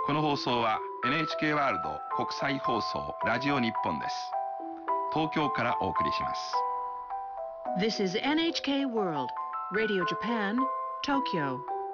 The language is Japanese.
この放送は NHK ワールド国際放送ラジオ日本です。東京からお送りします。 This is NHK World Radio Japan, Tokyo.